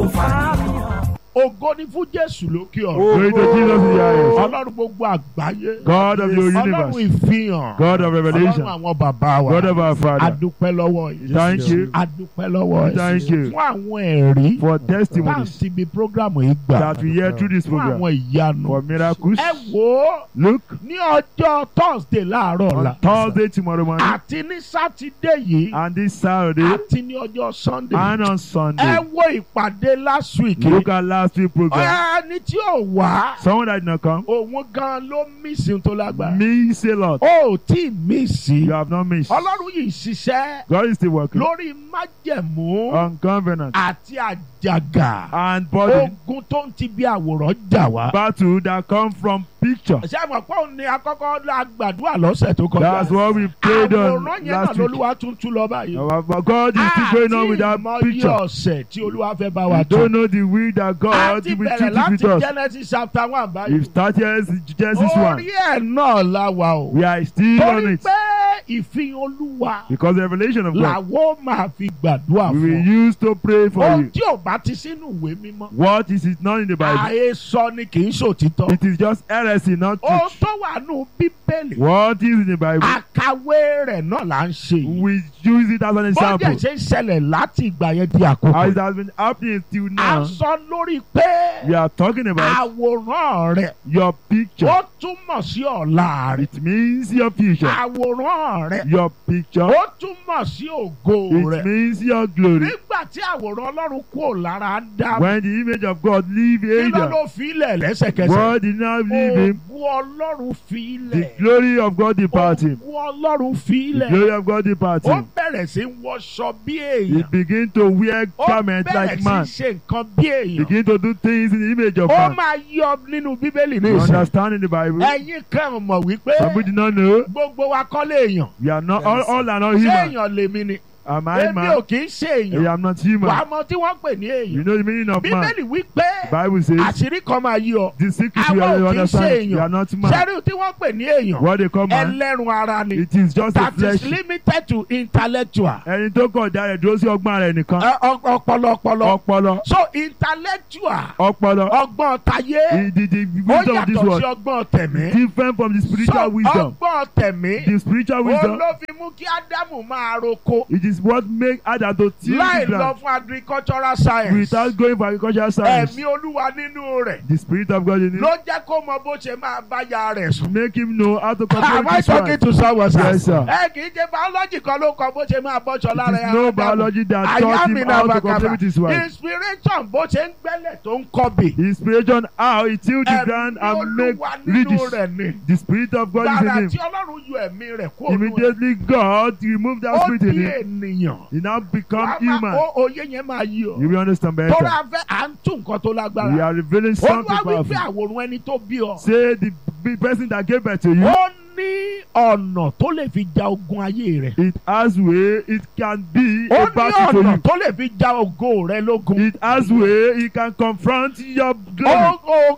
ó fàmì. Ògo ni fún Jésù lókè ọ̀run. Glory to Jesus in the highest. Ọlọ́run gbogbo àgbáyé. God of your Ọlọ́run universe. ìfihàn. God of revelation. Ọlọ́run àwọn bàbá wa. God of our Father. Adúpẹ́ lọ́wọ́ yìí. Thank you Adúpẹ́ lọ́wọ́ yìí. Thank you Fún àwọn ẹ̀rí. for testimonies Táǹtì bí prógrámù yìí gbà. that we hear through this Fún program. àwọn ìyanu. For miracles. Ẹ wò ó Look, ní ọjọ́ Thursday láàárọ̀ ọ̀la. on Thursday tomorrow morning Àti ní Sátidé yìí. and this Saturday Àti ní ọjọ́ Sunday. and on Ẹ Sunday. wo ìpàdé last week. Look at last week's program. Ẹni tí ò wá. Someone that did not come. Òun gan ló mísìn tó lágbára. Miss a lot. Ó tí mísìn. You have not missed. Ọlọ́run yìí ṣiṣẹ́ God is still working lórí májẹ̀mú on covenant àti àjàgà. and body Ogun tó ń ti bí àwòrán jà wá. battle that come from picture. Ṣé àmọ̀ pé òun ni akọ́kọ́ la gbàdúrà lọ́sẹ̀ tó kọjá? That's what we prayed on Àwòrán yẹn náà last week. lolúwa tún lọ báyìí. But God is still going on with that Àti ìmọ̀ye picture. ọ̀sẹ̀ tí olúwa fẹ́ bá wa We tó. don't know the will that God Àti will bẹ̀rẹ̀ treat it láti with us. Genesis chapter 1 If báyìí. started Genesis 1, Orí ẹ̀ náà la wà o. we are still on Torí it pé ìfihàn olúwa because the revelation of God làwọn máa fi gbàdúrà we will fún ọ. use to pray for Ohun you. tí ò bá ti sínú ìwé mímọ́. What is it not in the Bible? Àhesọ ni kì í ṣòtítọ́. It is just heresy, not Ohun truth. tó wà nù Bíbélì. What is in the Bible? Àkàwé rẹ̀ náà là ń ṣe yìí. We use it as an Bọ́dẹ̀ example. ṣe ń ṣẹlẹ̀ láti ìgbà yẹn di As àkókò. it has been happening till A now, sọ lórí pé we are talking about àwòrán rẹ̀ your picture. ó túmọ̀ sí ọ̀la rẹ̀. It means your future. Àwòrán rẹ̀ Your picture. ó túmọ̀ sí ògo It rẹ̀. means your glory. Nígbà tí àwòrán Ọlọ́run kúrò lára Ádámù, When the image of God leave kí ló Adam, ló fi ilẹ̀ lẹ́sẹ̀kẹsẹ̀? God did not leave him. Ògo Ọlọ́run fi The ilẹ̀. glory of God depart him. Ògo Ọlọ́run fi The ilẹ̀. glory of God depart Ó him. bẹ̀rẹ̀ sí ń wọṣọ bí He èèyàn. begin to wear Ó garment bẹ̀rẹ̀ like sí man. ṣe nǹkan bí èèyàn. Begin to do things in the image of Ó man. máa yọ nínú Bíbélì ní You ìsìn. understand in the Bible? Ẹ̀yin kan mọ̀ wípé Some did not know. gbogbo wa kọ́ lé èèyàn. We are not all are not Ṣé human. èèyàn lèmi ni? Am I Èmi ò man? kì í ṣe I èèyàn. am not Wàá human. mọ tí wọ́n pè ní You èèyàn. know the meaning of man. Bíbélì wípé Bible says àṣírí kan máa yí ọ. the secret Àwọn you ò kì í ṣe understand. You èèyàn. are not man. Ṣẹ́rí tí wọ́n pè ní èèyàn. What they call man, Ẹlẹ́run ara ni. it is just a That is flesh. limited to intellectual. Ẹni tó kọ̀ dá rẹ̀ dúró sí ọgbọ́n rẹ̀ nìkan. Ọpọlọ. Ọpọlọ. So intellectual Ọpọlọ. ọgbọ́n tayé The ó wisdom of this yàtọ̀ sí world ọgbọ́n tẹ̀mí. different from the So spiritual wisdom. ọgbọ́n tẹ̀mí The spiritual ó wisdom, ló fi mú kí Ádámù máa roko it is what make Adam to till láì the lọ ground fún agricultural science. without going for agricultural science. Ẹ̀mí Olúwa nínú rẹ̀ The spirit of God in him ló jẹ́ kó mọ bó ṣe máa bá ya rẹ̀ sùn. make him know how to Am control I his talking wife. to someone, sir? Yes, sir. Ẹ kì í ṣe biology kan ló kọ bó ṣe máa bọ́ṣọ lára It is no biology that taught him how to control with his wife. Inspiration bó ṣe ń gbẹ́lẹ̀ tó ń kọ́bì. Inspiration how he till the Ẹ̀mí ground and make Olúwa nínú ridges. rẹ̀ ni. The spirit of God is Gbàrà in tí him. Ọlọ́run yọ ẹ̀mí rẹ̀ kúrò nínú rẹ̀. Immediately God removed that Ó spirit in di him. ènìyàn. He now become Wàá máa- human. Oyé yẹn máa yí ọ. You will understand better. Tọ́lá fẹ́ à ń tún nǹkan tó We lágbára. are revealing something Olúwa wí pé powerful. àwòrán ẹni tó bí ọ. Say the person that gave birth to you, Ó ní ọ̀nà tó lè fi ja ogun ayé rẹ̀. it has way, it can be Ó a ní battle to ọ̀nà you. tó lè fi ja ògo rẹ̀ lógun. It has way, it can confront your glory,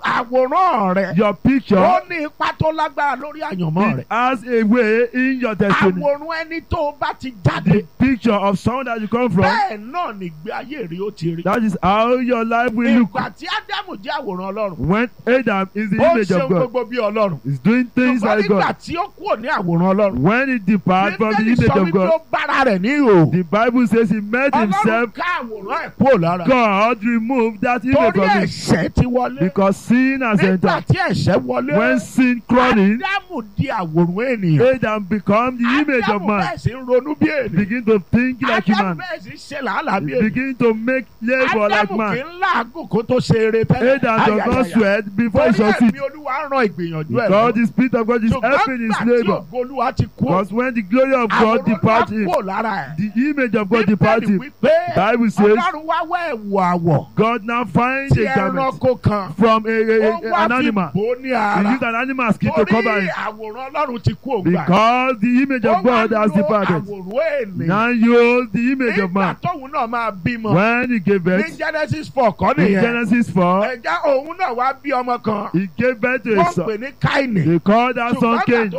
Àwòrán rẹ̀. your picture. Ó ní ipa tó lágbára lórí àyànmọ́ rẹ̀. It has a way in your destiny. Àwòrán ẹni tó bá ti The jáde. picture of someone that you come from, Bẹ́ẹ̀ náà nìgbé ayé rí ó ti rí. that is how your life will look. Ìgbà tí Ádámù jẹ́ àwòrán Ọlọ́run. When Adam is the Ó image ṣe of God, gbogbo bí Ọlọ́run. he's doing things Ṣùgbọ́n like nígbà God. tí ó kúrò ní àwòrán Ọlọ́run. When he depart from the Bíbélì image sọ of wípé God, ó bára rẹ̀ ní ìhò. the Bible says he made Ọlọ́run himself, ká àwòrán ẹ̀ kúrò lára. God removed that image Torí from him ẹ̀ṣẹ̀ ti wọlé. because sin has Nígbà entered. tí ẹ̀ṣẹ̀ wọlé. When sin crawled in, Ádámù di àwòrán ènìyàn. Adam become the image of Ádámù man. bẹ́ẹ̀ sì ń ronú bí ènìyàn. Begin to think like Ádámù human. bẹ́ẹ̀ sì ń ṣe làálàá bí ènìyàn. Begin to make labor like Ádámù kì man. í làágùn kó tó ṣe eré tẹ́lẹ̀. Adam does not sweat before he Torí succeeds. ẹ̀mí Olúwa ràn ìgbìyànjú ẹ̀ Because the spirit of God is helping his tí labor. ògo Olúwa ti kú. Because when the glory of God Àwòrán Olúwa departs him, kúrò lára ẹ̀. the image of God departs him. wípé Bible says Ọlọ́run wá wá ẹ̀wù àwọ̀ God now finds tí a garment ẹranko kan. from Ó wá an fi animal. bò ní He ara. used an animal skin to cover Torí it. àwòrán Ọlọ́run ti kú ògbà. Because the image of God has departed. Àwòrán ènìyàn. Now use the image of Nígbà man. tóun náà máa bímọ. When he gave Ní birth, Genesis 4 kọ́ in nìyẹn. Genesis 4, Ẹ̀já òun náà wá bí ọmọ kan. he gave birth to a Wọ́n son. pè ní Káínì. They called that son Ṣùgbọ́n Cain. tó máa bí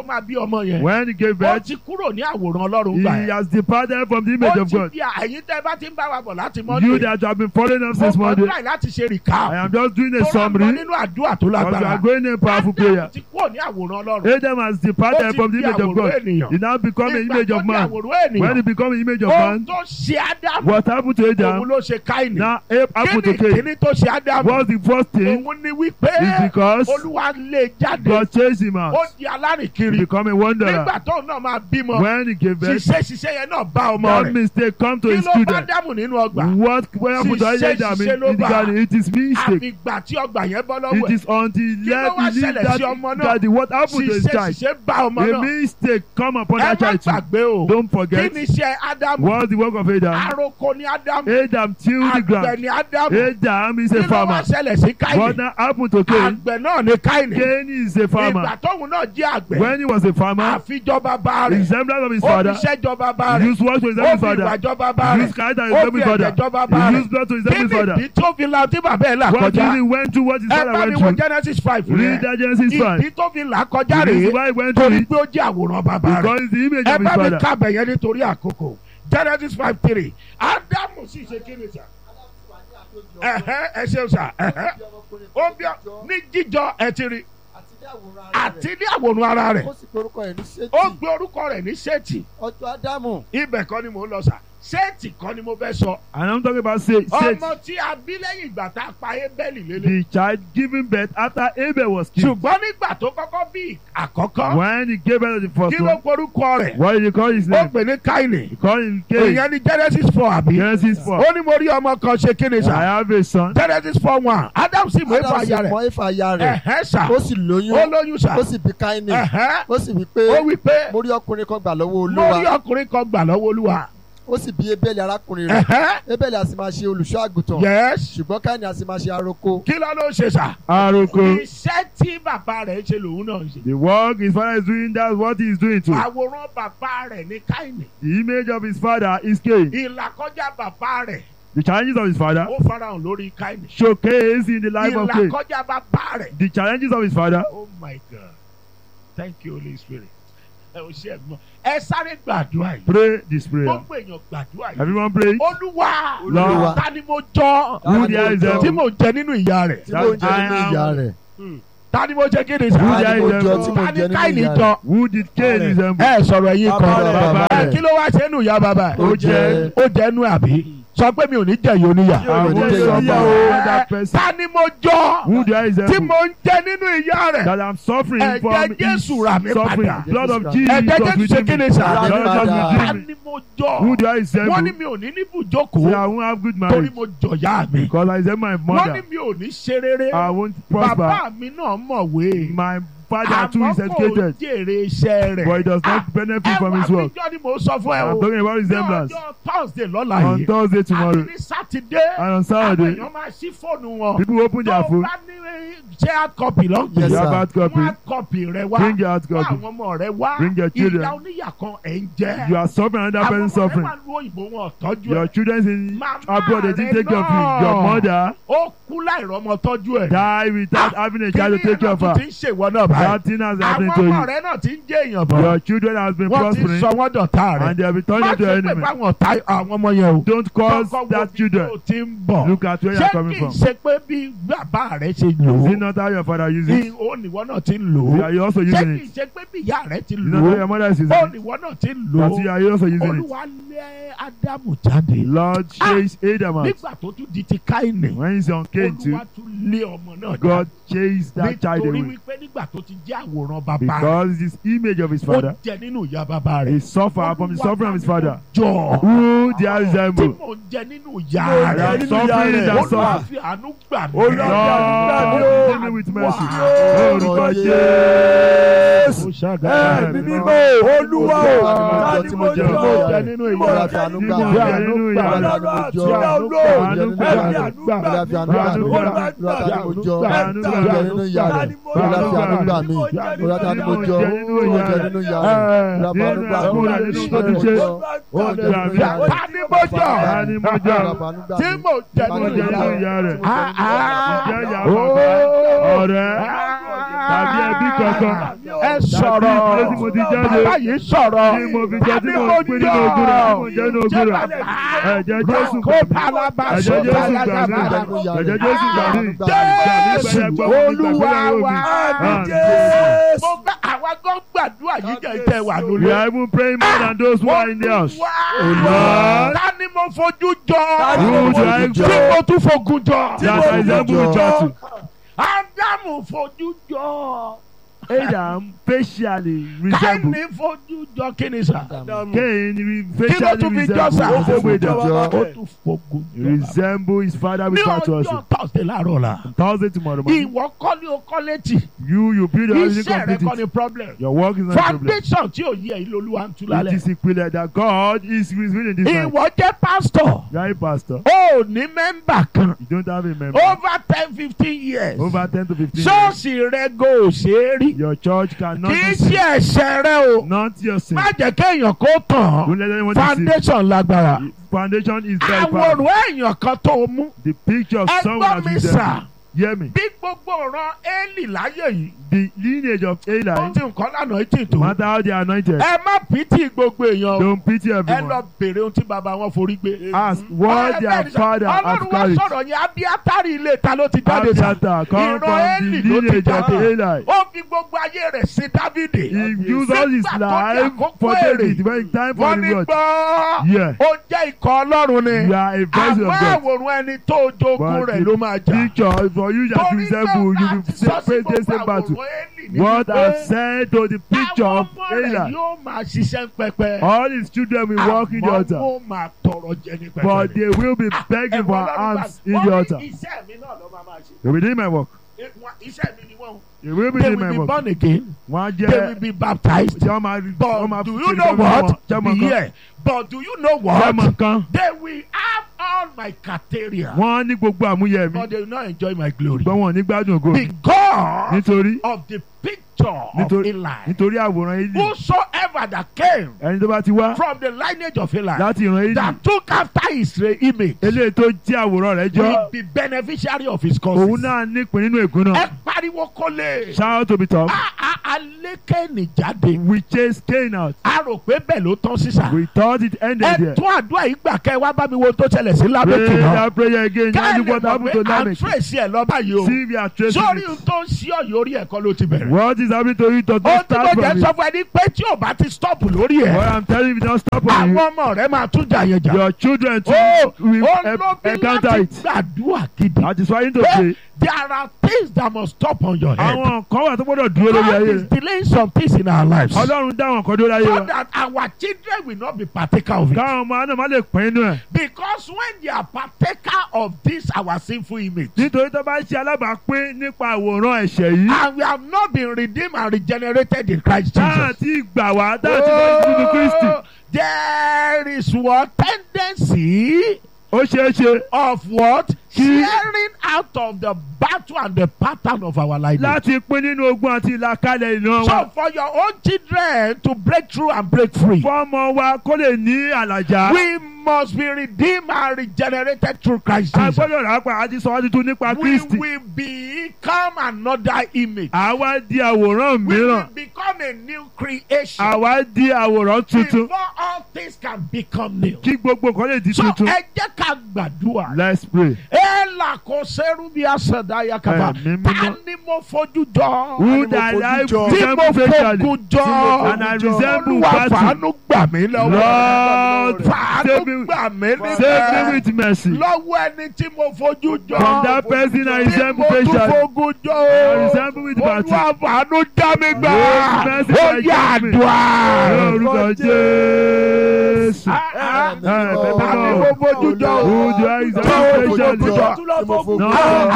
ọmọ yẹn. When he gave ó birth, ti kúrò ní àwòrán Ọlọ́run he gbà yẹn. has departed from the image ó of ti God. di ẹ̀yin tẹ́ bá ti ń bá wa bọ̀ láti You Monday. that have been following us mo since kàn Monday, try láti ṣe I recap. am just doing a tó rà mọ́ summary nínú àdúrà tó because we are lágbára. going in a powerful prayer. Ádámù ti kúrò ní àwòrán Ọlọ́run. Adam has departed from the image of God. He now become an image of man. When he become an image of ohun man, tó ṣe Ádámù. what happened to òun Adam? ló ṣe Káínì. Now happened to kíni Cain. kíni tó ṣe Ádámù. What's the first thing? òun ni wípé Is because Olúwa lé jáde. God chased him ó out. di He alárìnkiri. become a wanderer. nígbà tóun náà máa bímọ. When he gave birth, ṣiṣẹ́ yẹn náà bá ọmọ that rẹ̀. mistake come to kí his ló bá children. Ádámù nínú ọgbà. What happened to Adam in the garden? It is mistake. àfìgbà tí ọgbà yẹn bọ́ lọ́wọ́ It is until he Kí ló wá left ṣẹlẹ̀ sí ọmọ náà? that what happened to his child. ṣiṣẹ́ bá ọmọ A náà. mistake come upon ẹ that má child too. gbàgbé o. Don't kí forget. ni iṣẹ́ Ádámù. What's the work of Adam? àròkọ ni Ádámù. Adam tilled the àgbẹ̀ ground. ni Ádámù. Adam is kí a ló wá farmer. ṣẹlẹ̀ sí What Káínì. now happened to Cain? àgbẹ̀ náà ni Káínì. Cain is a farmer. ìgbà tóun náà jẹ́ àgbẹ̀. When he was a farmer, àfijọba bá the rẹ̀. resemblance of his ó father, fi iṣẹ́ jọba bá he rẹ̀. used work to ó resemble his fi ìwà father. jọba bá He rẹ̀. used character to ó resemble fi his father. ẹ̀jẹ̀ jọba bá He rẹ̀. used blood to kí resemble his ni father. ìdí tó fi la tí bàbá ẹ̀ là What kọjá. did he went through? What his ẹ father bá mi went wo through? Genesis 5 Read rẹ̀. that Genesis 5. ìdí tó fi là kọjá The reason rèé. why he went through torí it, pé ó jẹ́ àwòrán bàbá rẹ̀. because it's the image ẹ of his bá mi father. kábẹ̀ yẹn nítorí àkókò. Genesis 5:3. Ádámù sì ṣe kí ni sà. ẹ ṣeun sà. ó bí ọ ní jíjọ ẹ ti rí. àti ní àwòrán ara rẹ̀. ó sì pe orúkọ rẹ̀ ní Sétì. ó gbé orúkọ rẹ̀ ní Sétì. ọjọ́ Ádámù. ibẹ̀ kọ́ ni mò ń lọ sà. Sétì kọ́ ni mo fẹ́ sọ. And I'm talking about Seth. ọmọ tí a bí lẹ́yìn ìgbà tá a pa Ébẹ́lì lélẹ̀. The child giving birth after Abel was killed. ṣùgbọ́n nígbà tó kọ́kọ́ bí àkọ́kọ́. When he gave birth to the first kí ló one, porúkọ rẹ̀. what did he call his ó name? pè ní Káínì. He called him Cain. èèyàn ní Genesis 4 àbí. Genesis 4. ó ní mo rí ọmọ kan ṣe kí ni I sà. have a son. Genesis 4:1. Ádámù sì mú Éfà Ádámù sì aya rẹ̀. mọ Éfà aya rẹ̀. ẹ̀hẹ́ sà. ó sì ó lóyún. lóyún sà. ó sì bí Káínì. ẹ̀hẹ́. ó sì wí ó pé wí pé mo rí ọkùnrin kan gbà lọ́wọ́ mo rí Olúwa. ọkùnrin kan gbà lọ́wọ́ Olúwa. ó sì bí Ébẹ́lì arákùnrin rẹ̀. ẹ̀hẹ́. Ébẹ́lì a sì máa ṣe olùṣọ́ àgùntàn. yes. ṣùgbọ́n Káínì a sì máa ṣe aroko. kí ló ló ṣe sà. Aroko. iṣẹ́ tí bàbá rẹ̀ ṣe lòun náà ń ṣe. The work his father is doing, that's what he is doing too. àwòrán bàbá rẹ̀ ní Káínì. The image of his father is Cain. ìlàkọjá bàbá rẹ̀ The challenges of his father ó farahàn lórí Káínì. showcased in the life of Cain. ìlàkọjá bàbá rẹ̀. The challenges of his father. oh my God, thank you Holy Spirit. ẹ ò ṣe ẹ̀gbọ́n ẹ sáré gbàdúrà yìí. Pray this prayer. gbogbo èèyàn gbàdúrà yìí. Everyone pray. Olúwa Lord. ta ni mo jọ. Who there is tí them? mo jẹ nínú ìyá rẹ̀. tí mo ń jẹ nínú I am- ìyá rẹ̀. ta ni mo jẹ kí ni Who sà. there tí mo is jọ tí them? mo ta ni jẹ nínú Káínì ìyá jọ. rẹ̀. Who did Cain Bàbá resemble? ẹ sọ̀rọ̀ ẹ̀yin Bàbá kan. rẹ̀, bàbá ẹ rẹ̀. kí ló wá ṣe nù ìyá bàbá ẹ̀. Ó jẹ. ó jẹ nú àbí. sọ pé mi ò ní jẹ yìí oníyà. I Who will did suffer Cain? that person. ta ni mo jọ. Who there is tí them? mo ń jẹ nínú ìyá rẹ̀. That I'm suffering Ẹ̀jẹ̀ from Jésù rà mí suffering. padà. Blood of Ẹ̀jẹ̀ Jesus ẹ̀jẹ̀ Jésù ṣe within kí ni me. sà. Rà mí Blood of padà. Jesus ta within me. ni mo jọ. Who there is them? wọ́n ní mi ò ní Say I níbùjókòó. won't have good torí marriage. mo jọ̀yà mi. Because I said my wọ́n ní mother. mi ò ní ṣe rere. I won't prosper. bàbá mi náà mọ̀wé. My father too is àmọ́ kò educated. jèrè iṣẹ́ rẹ̀. But he does not benefit from his work. ẹwà àbíjọ́ ni mo sọ fún ẹ I'm o. talking about ní resemblance. ọjọ́ Thursday lọ́la On yìí. Thursday tomorrow. àti ní Sátidé. And on àwọn Saturday, èèyàn máa ṣí fóònù wọn. people open tó their o phone. bá ní ṣé hard copy ló ń pè Yes, You sir. have hard copy. hard copy rẹ wá. Bring your hard fún copy. àwọn ọmọ rẹ wá. Bring your children. ìyá oníyà kan ẹ̀ ń jẹ́. You are suffering, another person àwọn ọmọ rẹ suffering. wà ní òyìnbó wọn ò tọ́jú Your ẹ̀. children in Mama abroad, they didn't rẹ take care of you. náà. Your mother ó kú láìrọ́mọ tọ́jú ẹ̀. died without having a child to take care of kíní ẹ̀ náà tún ti her. ń ṣèwọ náà báyìí. That thing has happened àwọn to ọmọ you. rẹ náà ti ń jẹ́ èèyàn bọ̀. Your children has been wọ́n ti prospering sọ wọ́n dọ̀tá rẹ̀. and they have been turning má into ṣe pé enemy. báwọn ọ̀tá àwọn ọmọ yẹn o. Don't cause Kọ́kọ́ wo that bí children. tó ti ń bọ̀. Look at where you ṣé are kì coming í from. ṣe pé bí bàbá rẹ ṣe lò Is ó. it not how your father uses it? ó níwọ náà ti ń lò ó. Are you also ṣé using kì í it? ṣe pé bí ìyá rẹ ti Is it lò not how ó. your mother is using ó it? níwọ náà ti ń lò That ó. are you also using it? Olúwa lé Ádámù jáde. Lord chased Adam out. nígbà tó tún di ti Káínì. When he's on Cain too, Olúwa tún lé ọmọ náà God chased that child nítorí away. wípé nígbà tó ti jẹ́ àwòrán bàbá rẹ̀. Because it's his image of his ó father. jẹ nínú ìyá bàbá rẹ̀. He suffered from the suffering of his father. jọ. Who there tí resemble? mò ń jẹ nínú ìyá I rẹ̀. am suffering in that Olúwa suffering. fi àánú gbà mí. Lord, fill me with mercy. Orúkọ Jésù. Ẹ̀mí mímọ́ Olúwa o. Ta ni mo jọ? jẹ nínú Mo ìyá ra rẹ̀. fi àánú gbà. Mo Mo jẹ ra nínú fi ìyá àánú rẹ̀. gbà. Àánú Mo ra gbà. fi Àánú àánú gbà. gbà. Mo ra fi àánú gbà. Àánú Mo gbà. ra fi àánú jọ. Àánú Mo gbà. jẹ nínú ìyá rẹ̀. Mo ra fi àánú gbà mí. Mo ra fi àánú mo jọ. Mo jẹ nínú ìyá rẹ̀. Mo ra fi àánú gbà mí. Mo jẹ nínú ìyá rẹ̀. Ta ni mo jọ? Ta ni mo jọ? tí mò ń jẹ Mo nínú jẹ ìyá nínú rẹ̀. ìyá rẹ̀. Ah, ah. Ìjẹ́ ìyá bàbá, ọ̀rẹ́, tàbí ẹbí kankan. ẹ sọ̀rọ̀ bàbá yìí sọ̀rọ̀ tàbí mo jọ Jésù kó palaba sọ̀tàlágàbà Jésù Olúwa wa mo gbà àwa gan gbàdúrà yìí jẹ́ ìtẹ̀ wà We lórí. are even praying more than those who are in the house. Lord, Ta ni mo fojú jọ? who do I Tí mo tún fogun jọ? that I resemble Jatu? Ádámù fojú jọ. Adam facially resemble. Káínì fojú jọ kí ni sà? Cain Kí ló facially tún fi jọ sà? resemble Adam. Ó tún fogun jọ. Resemble his father Ní with ọjọ́ virtuosity. Thursday láàárọ̀ la. Thursday tomorrow morning. Ìwọ kọ́ ni o kọ́ létí. You build your house, you Iṣẹ́ rẹ complete kọ́ ni it. problem. Your work is not a problem. Foundation tí ò yí ẹ̀yin lolúwa ń tú It lálẹ́. is ìpìlẹ̀ that God is revealing this night. Ìwọ jẹ́ pastor. You are a pastor. Ó ní mẹ́mbà kan. You don't have a member. Over 10-15 years. Over 10 to 15 years. Ṣọ́ọ̀ṣì rẹ go ṣe é rí. Your church cannot Kì í be seen. ṣe ẹ̀ṣẹ̀ rẹ o. Not your sin. Má jẹ́ kéèyàn kó tàn. Don't let anyone deceive. Foundation lágbára. Foundation is very powerful. Àwòrán èèyàn kan tó mú. The picture of someone Ẹgbọ́n has mi been sà. there. Hear me. Bí gbogbo ọ̀ràn Élì láyé yìí. The lineage of Ó Eli, ti nǹkan lánàá ètò no ètò. matter how they are anointed, Ẹ má pìtì gbogbo èèyàn o. don't pity Ẹ lọ everyone. bèrè ohun tí bàbá wọn forí gbé. Ask what their father has Ọlọ́run wá carried. sọ̀rọ̀ yẹn Abiátárì ilé ta ló ti jáde sá. Abiathar come Ìran from Élì the ló ti lineage of jáde. Eli. Ó fi gbogbo ayé rẹ̀ sí Dávìdì. He used all his Nígbà tó di life àkókò for èrè, David when time for wọ́n the ní Lord. gbọ́. Yeah. Ó jẹ́ ikọ̀ Ọlọ́run ni. You are a vessel Àmọ́ of God. àwòrán ẹni tó jogún But rẹ̀ ló máa the jà. picture for you that Torí resemble, you pé will láti sọ sí face the same gbogbo battle. àwòrán Élì ní What wípé I said to the picture àwọn of ọmọ rẹ̀ Eli, yóò máa ṣiṣẹ́ pẹpẹ. all his children will walk in the Àmọ́ altar, wọ́n máa tọrọ jẹ ní pẹpẹ. but they will be begging for alms in the altar. Iṣẹ́ mi náà ló máa ṣe. They will do my work. Iṣẹ́ mi ni wọ́n. They will be They doing will my be work. born again. Wọ́n They will jẹ́ be baptized. But do you know what? Be here. But do you know what? Jẹ́mọ̀ kan. They will have all my criteria. Wọ́n ní gbogbo àmúyẹ mi. But they will not enjoy my glory. Ṣùgbọ́n wọn ò ní gbádùn ògo mi. Because Nítorí of the picture of Eli. nítorí àwòrán Eli. Whosoever that came Ẹni tó bá ti wá from the lineage of Eli láti ìran Eli. that took after his image Eléyìí tó jẹ́ àwòrán rẹ̀ jọ. will be beneficiary of his Òun causes. náà nípìn nínú ègún náà. Ẹ pariwo kọ́lé. Shout to be tough. Alékèénì jáde. We chase Cain out. A rò pé bẹ́ẹ̀ ló tán sísà. We thought it ended Ẹ there. tún àdúrà yìí gbà kẹ́ wá bá mi wo tó ṣẹlẹ̀ sí Pray Lámẹ́kì náà. that prayer again. Now Kẹ́lẹ́ look what happened to mọ̀ pé à ń Lamech. tírèsì ẹ̀ lọ báyìí o. See if we are tracing Sórí it. ohun tó ń ṣí ọ̀yọ́ orí ẹ̀kọ́ ló ti bẹ̀rẹ̀. What is happening to you does Ó not tí mo start jẹ́ from sọ you. fún ẹ ní pé tí ò bá ti stop lórí What ẹ̀. I'm telling you, don't stop on you. Àwọn ọmọ rẹ̀ máa tún jà yẹn jà. Your children too Ó will lóbi encounter láti it. gbàdúrà gidi. That is why you need to Pé pray. there are things that must stop on your head. Àwọn kan wà tó gbọ́dọ̀ dúró lórí God ayé is rẹ̀. delaying some things in our lives. Ọlọ́run dá àwọn kan dúró láyé So wa. that our children will not be partaker of it. Káwọn ọmọ àná má lè pín inú ẹ̀. Because when they are partaker of this our sinful image. Nítorí tó bá ṣe alábàápín nípa àwòrán ẹ̀ṣẹ̀ yìí. And we have not been redeemed and regenerated in Christ Táà Jesus. tí gbà wá, táà tí bá nínú Kristi. There is what tendency Ó ṣeé ṣe of what sharing out of the battle and the pattern of our life. láti pín nínú ogun àti ìlàkalẹ̀ ìran wa. So for your own children to break through and break free, Fọ́mọ wa kó lè ní àlàjá. we must be redeemed and regenerated through Christ A Jesus. gbọ́dọ̀ rà pa àti sọ wá tuntun nípa We Kristi. will become another image. Àwa di àwòrán We will mìíràn. become a new creation. Àwa di àwòrán tuntun. Before all things can become new. Kí gbogbo kan lè di So tuntun. ẹ jẹ́ ká gbàdúrà. Let's pray. Ẹ̀là kò sẹ́rù bí àṣàdá yakaba. Ẹ̀mí mímọ́. Ta ni mo fojú jọ? Who that I Tí mo resemble facially. fojú jọ. And I resemble Olúwa battle. fàánú gbà mí lọ́wọ́. Lord, Fàánú save me, gbà mí save me níbẹ̀. with mercy. Lọ́wọ́ ẹni tí mo fojú jọ. From that person I Tí resemble mo tún facially. fojú jọ. I resemble with battle. Olúwa fàánú já mi gbà. Lord, mercy, Ó I yá judge me. àdúrà. Lórúkọ Jésù. Ta ni mo fojú jọ? Who do I resemble facially? No,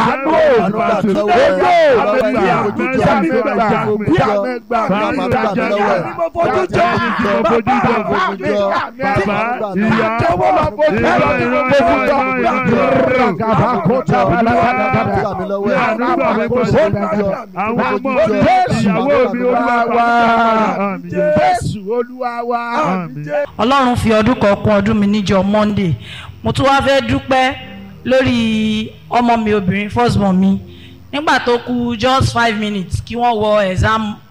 Ọlọ́run fi ọdún kan kún ọdún mi níjọ́ Monday mo tún wáá fẹ́ dúpẹ́ lórí ọmọ mi obìnrin firstborn mi nígbà tó kù just 5 minutes kí wọ́n wọ exam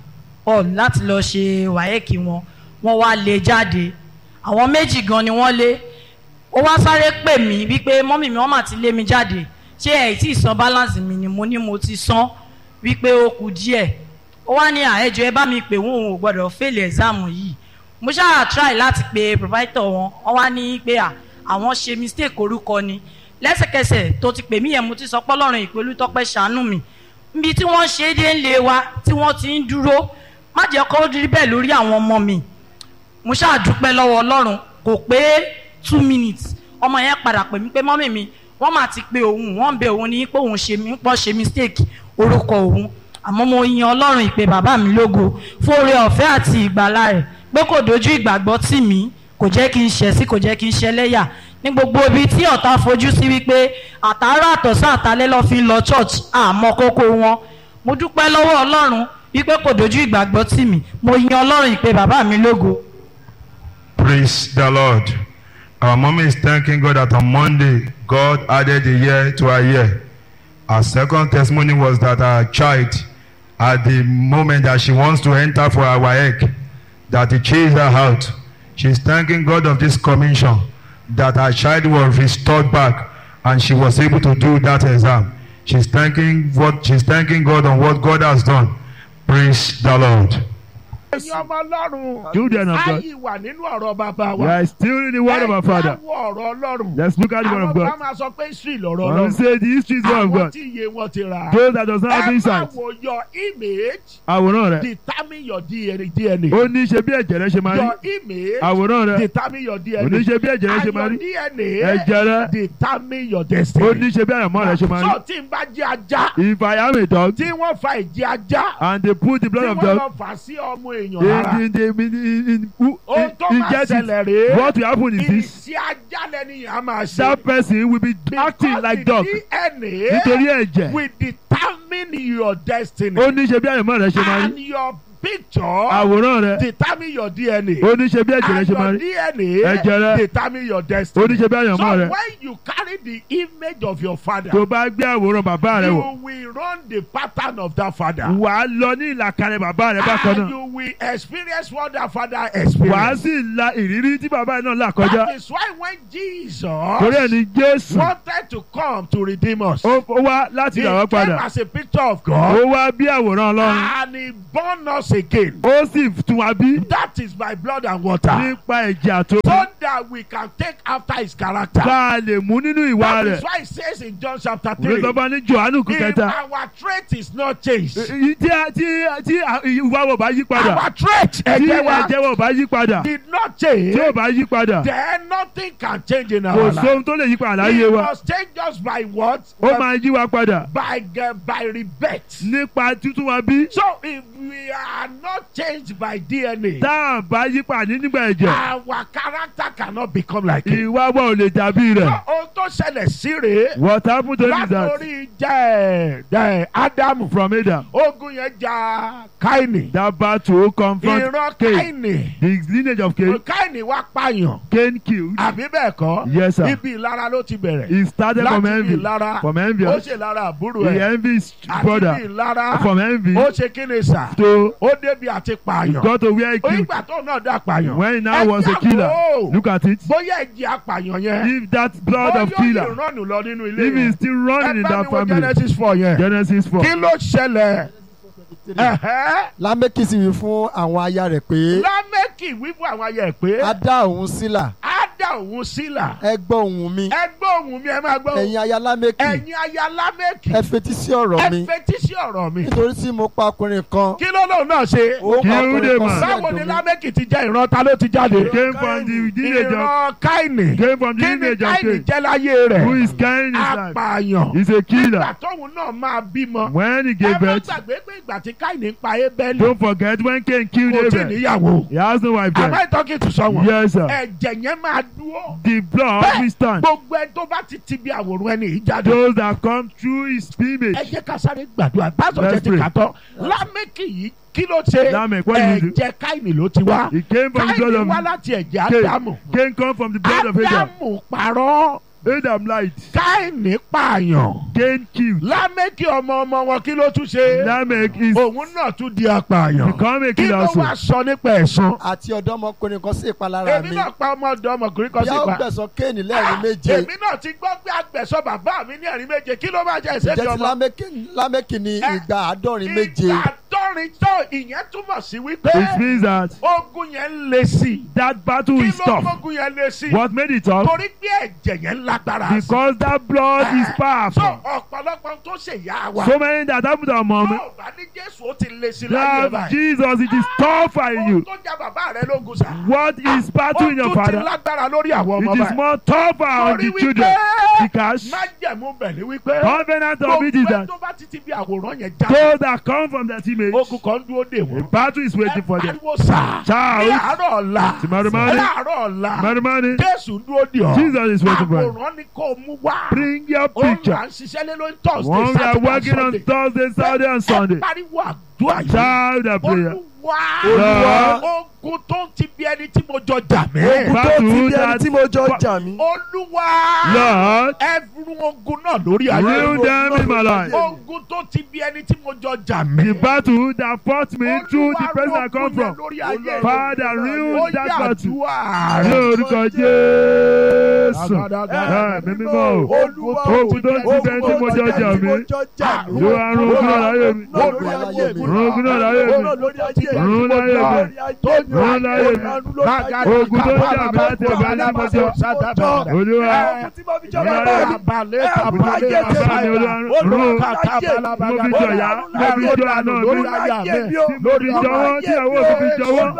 hall láti lọ ṣe wáyéèkì wọn wọ́n wá lé jáde àwọn méjì gan ni wọ́n lé ó wá sáré pè mí wípé mọ́mì mi wọ́n mà ti lé mi jáde ṣé ẹ̀ tí ì san balance mi ni mo ní mo ti san wípé ó kù díẹ̀ ó wá ní àẹjọ ẹ bá mi pè wọ́n ò gbọ́dọ̀ fail exam yìí mo ṣáà try láti pe provider wọn wọ́n wá ní pé àwọn ṣe mistake orúkọ ni lẹ́sẹ̀kẹsẹ̀ tó ti pè mí yẹn mo ti sọ pé Ọlọ́run ìpè Olútọ́pẹ́ ṣàánú mi níbi tí wọ́n ṣe é dé ń lé wa tí wọ́n ti ń dúró má jẹ́ kó rí bẹ́ẹ̀ lórí àwọn ọmọ mi mo ṣáà dúpẹ́ lọ́wọ́ Ọlọ́run kò pé 2 minutes ọmọ yẹn padà pè mí pé mọ́mì mi wọ́n máa ti pe òun wọ́n ń bẹ òun ní pé òun ṣe mistake orúkọ òun àmọ́ mo yan Ọlọ́run ìpè bàbá mi lógo fún oore ọ̀fẹ́ àti ìgbàlà rẹ̀ pé kò dojú ìgbàgbọ́ tì mí kò jẹ́ kí n ṣẹ̀ sí kò jẹ́ kí n ṣẹlẹ́yà ní gbogbo ibi tí ọ̀tá fojú sí wípé àtàárọ̀ àtọ̀sán àtàlẹ́ lọ́ fi ń lọ church àmọ́ kókó wọn mo dúpẹ́ lọ́wọ́ Ọlọ́run wípé kò dojú ìgbàgbọ́ tì mí mo yan Ọlọ́run ìpè bàbá mi lógo. Praise the Lord. Our mommy is thanking God that on Monday God added a year to her year. Our second testimony was that our child, at the moment that she wants to enter for our WAEC, that he chased her out. She's thanking God of this commission, that her child was restored back and she was able to do that exam. She's thanking God on what God has done. Praise the Lord. Children of God, we are still in the word of our Father. Let's look at the word of God. When we say the history is the word of God, those that does not have insight, àwòrán rẹ̀ determine your DNA. ó ní ṣe bí ẹ̀jẹ̀ rẹ̀ ṣe máa Your rí. image Àwòrán rẹ̀ determine your DNA. ó ní ṣe bí ẹ̀jẹ̀ rẹ̀ ṣe máa And rí. your DNA Ẹ̀jẹ̀ rẹ̀ determine your ó destiny. ní ṣe bí àyànmọ́ rẹ̀ ṣe máa rí. So tí n bá jẹ́ ajá If I am a dog tí wọ́n fa ìjẹ́ ajá and they put the tí blood of wọ́n dog lọ fà sí ọmọ èèyàn lára. Ohun tó máa get ṣẹlẹ̀ it, rèé. what will happen is this: Ìṣe ajá lẹ́ni yẹn á máa ṣe. that person will be acting like dog DNA nítorí ẹ̀jẹ̀. will determine your destiny. ó ní ṣe bí àyànmọ́ rẹ̀ ṣe máa And rí. your picture Àwòrán rẹ̀ determine your DNA. ó ní ṣe bí ẹ̀jẹ̀ rẹ̀ And ṣe máa your rí. DNA Ẹ̀jẹ̀ rẹ̀ determine your ó destiny. ní ṣe bí àyànmọ́ So rẹ̀. when you carry the image of your father, tó bá gbé àwòrán bàbá rẹ̀ wọ̀, you will run the pattern of that father. wà á lọ ní ìlàkàrẹ̀ bàbá rẹ̀ bákan And náà. you will experience what that father wà á experienced. sì la ìrírí tí bàbá rẹ̀ náà là kọjá. That is why when Jesus torí ẹ̀ ní Jésù wanted to come to redeem us, ó wá láti he rà wá came padà. as a picture of ó God wá bí àwòrán Ọlọ́run. and he born us again. ó sì tún wá bí That is by blood and water, nípa ẹ̀jẹ̀ àtòbí. so that we can take after his character. ká a lè mú nínú ìwà That rẹ̀. is why it says in John chapter ìwé 3, sọ́ba ní Jòhánù kú if kẹta. our trait is not changed, tí ìwà wọ̀ bá yí padà. our trait tí ẹ̀jẹ̀ wa ẹ̀jẹ̀ wọ̀ bá yí padà. did not change, tí ò bá yí padà. then nothing can change in kò our life. sóhun tó lè yí padà láyé It wa. must change us by what? ó máa yí wa padà. By rebirth. nípa títún wa bí. So if we are not changed by DNA, tá a bá yí padà nígbà ẹ̀jẹ̀. our character cannot become like it. ìwà wa ò lè dàbí rẹ̀. Ohun tó ṣẹlẹ̀ sí rèé what happened to him is that látòrí jẹ́ Ádámù. from Adam Ogun yẹn ja Káínì. that battle confront Ìran Cain, Káínì. the lineage of Cain. Káínì wá pààyàn. Cain killed. Àbí bẹ́ẹ̀ kọ́? Yes, sir. Ibi ìlara ló ti bẹ̀rẹ̀. He started from Láti envy. ibi ìlara. From envy. Ó ṣe lára àbúrò He ẹ̀. envied his Àti ibi brother. ìlara. From envy Ó ṣe kí ni sà? to Ó débi àti pààyàn. got to where he killed. Onígbà tó náà dá pààyàn. When he now was a Ẹ killer, jáwọ́. look at it. Bóyá ẹ̀jẹ̀ apààyàn yẹn. If that blood of Bóyá ó killer, lè rọ́ọ̀nù lọ nínú ilé if yẹn. he's still running in Ẹ bá that mi wo family. Genesis 4 yẹn. Genesis 4. Kí ló ṣẹlẹ̀? Ẹ̀hẹ́. Lámékì sì wí fún àwọn aya rẹ̀ pé Lámékì wí fún àwọn ayẹ pé a dá òun sílà á dá òun sílà. ẹ gbọ́ ohùn mi Ẹ gbọ́ ohùn mi, ẹ máa gbọ́. ẹ̀yin aya Lámékì Ẹ̀yin aya Lámékì. ẹ fetí sí ọ̀rọ̀ mi Ẹ fetí sí ọ̀rọ̀ mi. nítorí tí mo pa ọkùnrin kan Kí ló lóun náà ṣe? ó pa Kí ọkùnrin ló dé kan mà? sí Báwo ni ẹ̀dùn mi Lámékì ti jẹ́ ìran ta ló ti jáde? Came from the lineage of Ìran Káínì. came from the Kí ni lineage of Káínì Cain. jẹ́ láyé Who rẹ̀? is Cain in his life? Apààyàn. He's a Ìgbà killer. tóun náà máa bímọ. When he Ẹ gave má birth, gbàgbé pé ìgbà tí Káínì ń pa Ébẹ́lì. don't forget when Cain killed Kò tí ì Abel. níyàwó. He has no wife Am then. I talking to someone? Yes, sir. Ẹ̀jẹ̀ yẹn máa dúró. The blood will stand. Gbogbo ẹ tó bá ti bí àwòrán ẹni yìí jáde. Those that come through his image. Ẹ jẹ́ ká sáré gbàdúrà. Pásọ̀ Let's jẹ́ ti pray. kàtọ́. Lámékì yìí kí ló ṣe? Lámẹ̀kì, what did he do? Ẹ̀jẹ̀ Káínì ló ti wá. He came from the blood Káínì of wá láti ẹ̀jẹ̀ Cain. Ádámù. Cain come from the blood of Adam. Ádámù parọ́. Adam lied. Káìní pààyàn. Cain killed. Lámẹ́kì ọmọ wọn kí ló tún ṣe? Lamech is òun náà tún di apààyàn. become a Kí killer ló also. wá sọ nípa ẹ̀san? àti ọ̀dọ́mọkùnrin kan sí ìpalára Èmi mi. náà pa ọmọkùnrin kan bí a ó sípa. gbẹ̀san Kéènì lẹ́ẹ̀rin méje. Èmi náà ti gbọ́ pé àgbẹ̀sọ bàbá mi ní ẹ̀rín méje. Kí ló máa jẹ́ ǹjẹ́ ìṣẹ́jú ti ọmọ? Lámékì ní ìgbà àádọ́rin méje. Ìgbà àádọ́rin tó ìyẹn túmọ̀ sí wípé It means that ogun yẹn ń le sí i. that battle Kí is ló tough. gbógun yẹn le sí i? What made it tough? Torí pé ẹ̀jẹ̀ yẹn lágbára sí i. Because that blood is So powerful. ọ̀pọ̀lọpọ̀ tó ṣe ìyá wa. So many that happened to our mom. Tó o bá ní Jésù ó ti le sí i láyé That báyìí. Jesus, it is tougher in Ohun you. tó já bàbá rẹ lógun sà. What is battle in your Ó tún ti father? lágbára lórí àwọn ọmọ It is báyìí. more tougher on the children. Because májẹ̀mú bẹ̀ ni wípé covenant of it is gbogbo ẹ that tó bá ti ti bí àwòrán yẹn já. those that come from that image, Ogun kan dúró dè a wọ́n. battle is waiting for them. Pariwo sà. Shout. Ní àárọ̀ ọ̀la. Tomorrow morning. Láàárọ̀ ọ̀la. Tomorrow morning, Jésù dúró dè ọ́. Jesus is waiting for you. Àwòrán ni kò mú wá. Bring your Ó ń là picture. ń ṣiṣẹ́ lé lórí Thursday, One we are Saturday, working on Sunday. Thursday, Saturday, and Sunday. Ẹ pariwo àdúrà yìí. Shout the prayer. Olúwa. Ogun tó ń ti bí ẹni tí mo jọ jà mí. ogun tó ti bí ẹni tí mo jọ jà mí. Olúwa. Lord, Ẹ̀rù ogun náà lórí ayé. rule them in my life. Ogun tó ti bí ẹni tí mo jọ jà The mí. battle that fought me through the Olúwa, person I come ogun from. yẹn lórí ayé. Father, rule Ó that yá battle. àdúrà Ní rẹ̀. orúkọ Jésù. Ẹ mímí mọ́ o. Ogun tó ti bẹ́ẹ̀ tí mo jọ jà mí. Ló àrùn ogun náà láyé mi. Rún ogun náà láyé mi. Rún láyé mi. Rún láyé mi. Ogun tó jà mí láti ẹ̀bẹ̀ ní mo jọ. Olúwa. Lórí jọ̀wọ́ tí àwọn òbí fi jọ̀wọ́.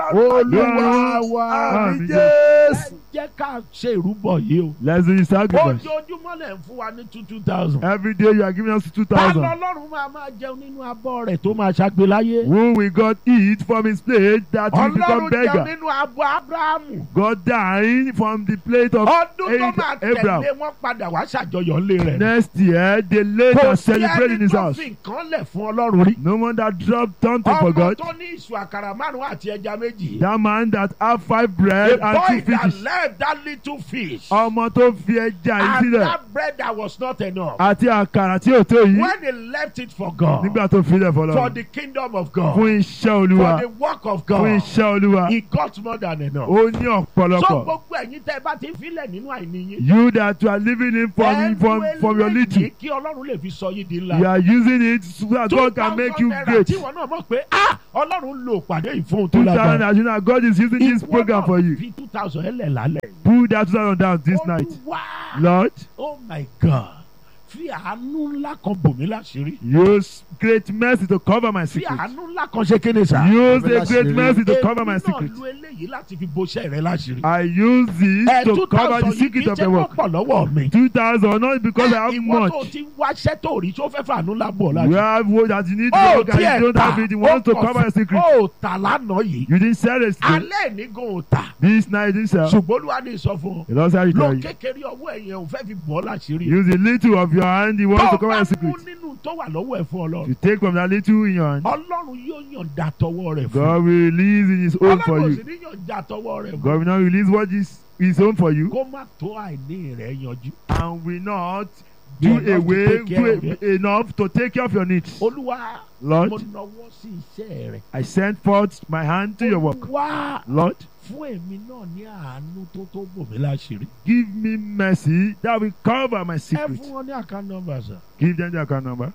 Olúwa wa. Àmín Ẹ jẹ́ ká ṣe ìrúbọ yìí o. Let's do the sacrifice. Ojoojúmọ́ lẹ̀ ń fún wa ní 2,000. Every day you are giving us 2,000. Ọlọ́run máa jẹun nínú abọ́ rẹ̀ tó máa ṣàgbé láyé. Who will God eat from his plate that will become Ọlọ́run jẹun beggar? nínú abọ́ Ábúráhámù. God dying from the plate of Ọdún tó máa Abraham. tẹ̀lé wọn padà wá ṣàjọyọ̀ ńlé rẹ̀. Next year, they later celebrate in his house. Kò sí ẹni tó fi nǹkan lẹ̀ fún Ọlọ́run rí. No one that dropped something for Ọmọ God. tó ní ìṣù àkàrà márùn-ún àti ẹja méjì. That man that have 5 bread The and 2 boy that fishes. left that little fish. Ọmọ tó fi ẹja yìí And sílẹ̀ that bread that was not enough. àti àkàrà tí ò tó yìí When he left it for God. nígbà tó filẹ̀ For fọlọ́. the kingdom of God. Fún iṣẹ́ For Olúwa. the work of Fún God. iṣẹ́ Olúwa. He got more than enough. Ó ní So ọ̀pọ̀lọpọ̀. gbogbo ẹ̀yin tẹ́ ẹ bá ti ń filẹ̀ nínú àìní yín. You that you are living in from your little. Kí Ọlọ́run lè fi sọ yín di You ńlá. are using it so that God can make you great. Tí wọ́n náà mọ̀ pé Ọlọ́run lo pàdé ìfún tó 2,000 lágbára. as you know, God is using this program for you. Fi 2,000 ẹlẹ̀ lálẹ́. Put that 2,000 down this night. Olúwa. Lord, Oh my God. Fi àánú ńlá kan bò mí láṣìírí. use great mercy to cover my Fi secret. àánú ńlá kan ṣe kéde sá. Use a great mercy to cover my Èmi secret. náà lo eléyìí láti fi boṣẹ́ rẹ láṣìírí. I use this to cover the secret of your work. 2,000 lọ́wọ́ mi. 2,000 not because I have Ìwọ tó much. ti wáṣẹ́ tó rí tó fẹ́ fàánú ńlá bọ̀ You láṣìírí. have what that you need to Ó work and you don't have it. You want to cover your secret. Ó tà lánàá yìí. You didn't sell it still. Alẹ́ ní gan ò tà. This night you didn't sell. Ṣùgbọ́n Olúwa ní sọ fún ọ. The Lord said to Lo tell you. kékeré ọwọ́ ẹ̀yẹn ò fẹ́ fi bọ̀ ọ́ láṣìírí. Use a little of your hand. You want to Tó cover bá your mú secret. nínú tó wà lọ́wọ́ ẹ̀ fún Ọlọ́run. You take from that little in your hand. Ọlọ́run yóò yọ̀ǹda tọwọ́ rẹ̀ fún. God will release in his own for Ọlọ́run ò you. sì ní yọ̀ǹda tọwọ́ rẹ̀ fún. God will not release what is his own for you Kó má tó àìní rẹ̀ yanjú. and will not Do do enough to away take care of do enough to take care of your needs. Olúwa, Lord, mo nawọ́ sí iṣẹ́ rẹ̀. I send forth my hand to your work. Olúwa, Lord, fún èmi náà ní àánú tó bò mí láṣìírí. give me mercy that will cover my Ẹ secret. fún wọn ní account number sir. Give them the account number.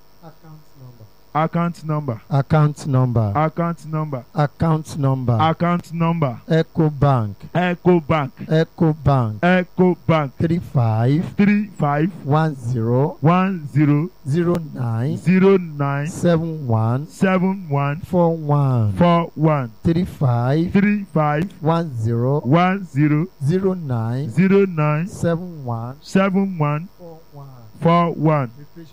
Account number. Account number. Account number. Account number. Account number. Echo Bank. Echo Bank. Echo Bank. Echo Bank. 35 35 10 10 09 09 71 71 41 41 35 35 10 10 09 09 71 71 41. 41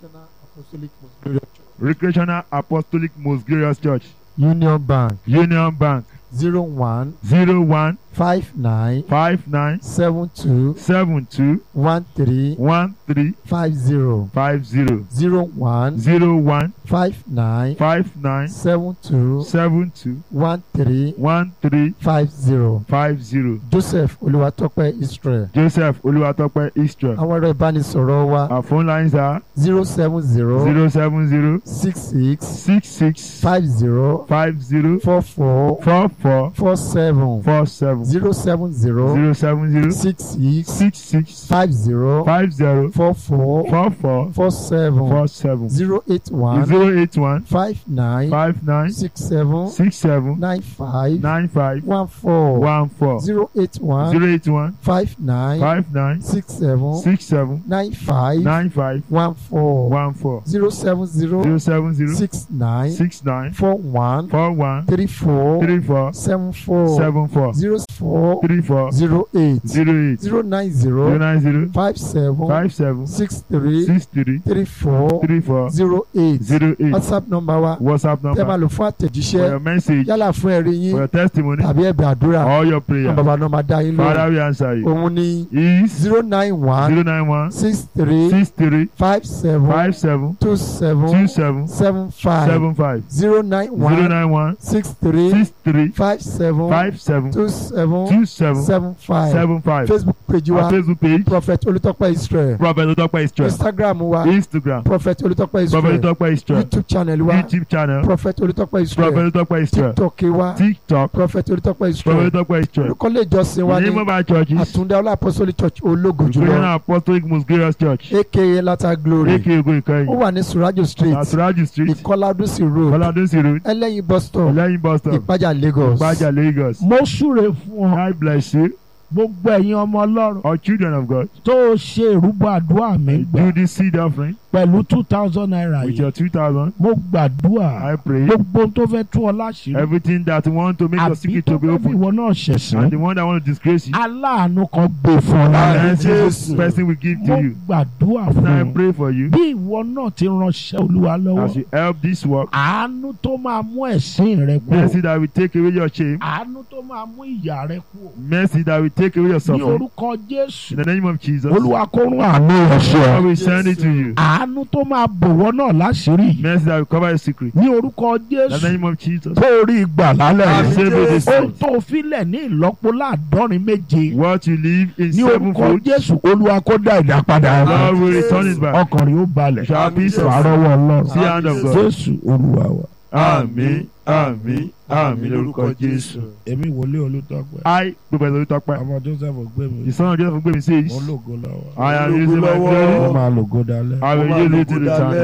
Recreational Apostolic Most Glorious Church. Recreational Apostolic Most Glorious Church. Union Bank. Union Bank 01 01 59 59 72 72 13 13 50 50 01 01 59 59 72 72 13 13 50. 50. Joseph Olúwatópẹ́ Israel. Joseph Olúwatópẹ́ Israel. Àwọn ẹ̀rọ ìbánisọ̀rọ̀ wa Our phone lines are 070 070 66 66 50 50 44 44 47 47 070 070 66 66 50 50 44 44 47 47 081 081 59 59 67 67 95 95 14 14 081 081 59 59 67 67 95 95 14 14 070 070 69 69 41 41 34 34 74 74 04 34 08 08 090 090 57 57 63 63 34 34 08 08 WhatsApp number wa WhatsApp tẹ́ máa number lò fún for àtẹ̀jíṣẹ́ your message, yálà fún ẹ̀rí for yín your testimony, tàbí ẹ̀bẹ̀ àdúrà all your àwọn prayer. bàbá náà máa dá yín Father, lóhùn we answer you. òun ní Is 091 091 63 63 57 57 27 27 75 75 091 091 63 63 57 57 27 27 75 75. Facebook page Our wa Facebook page, Prophet Olútópẹ́ Israel. Prophet Olutokpe Israel. Instagram wa Instagram, Prophet Olútópẹ́ Prophet Israel. Olutokpe Israel. YouTube channel wa YouTube channel, Prophet Olútópẹ́ Prophet Israel. Olutokpe Israel. TikTok wa TikTok, Prophet Olútópẹ́ Prophet Israel. Olutokpe Israel. Olùkọ́lé ìjọsìn wa The ní name of our churches, Àtúndá Ọlá Apostolic Church Ológo Victorian jùlọ Apostolic Most Glorious Church, aka Lata Glory. aka Ogo Ó Ikoyi, wà ní Surajo Street, Asuraju Street, Ìkọládúsì Road, Oladosi Road, Ẹlẹ́yin bus stop, Ẹlẹ́yin bus stop, Ìpájà Lagos. Ìpájà, Lagos. mo súre fún ọ God bless you, gbogbo ẹ̀yin ọmọ ọlọ́run all children of God. tó o ṣe ìrúbọ àdúrà mi gbà Do this seed offering pẹ̀lú 2,000 naira with yìí your 2,000. mo gbàdúrà I pray gbogbo ohun tó fẹ́ tú ọ láṣìírí everything that want to make your àbí secret tó to be fẹ́ fi open, ìwọ náà and ṣẹ̀sín the one that want to disgrace you, aláàánú kan gbé fún ọ lálẹ́ and this person will give mo to you. gbàdúrà And I fún ọ pray for you bí ìwọ náà ti ránṣẹ́ olúwa lọ́wọ́ as you help this work. àánú tó máa mú ẹ̀sín rẹ kúrò Mercy that will take away your shame. àánú tó máa mú ìyà rẹ kúrò Mercy that will take away your ní suffering. orúkọ Jésù In the name of Jesus, olúwa kó rún àánú rẹ sí I ọ will send it to you. àánú tó máa bòwọ́ náà láṣìírí Mercy that will cover your secret. ní orúkọ In the Jésù name of Jesus, tó rí ìgbà lálẹ́ I yìí save you this ohun night. tó filẹ̀ ní ìlọ́po láàdọ́rin méje What you live in ní orúkọ sevenfold, Jésù olúwa kó dá ìdápadà rẹ God will return it back. ọkàn rẹ̀ ó balẹ̀ Shall peace of àrọ́wọ́ ọlọ́run See the hand of God. Jésù olúwa wa. Àmín, àmín, àmín lórúkọ Jésù. èmi wòlé Olútópẹ́ I, Prophet Olutokpe, ọmọ Joseph gbé mi the son of Joseph Gbemi says, mo lògo lọ́wọ́ I am using my mo glory. máa lògo dalẹ́. I will use it to the time.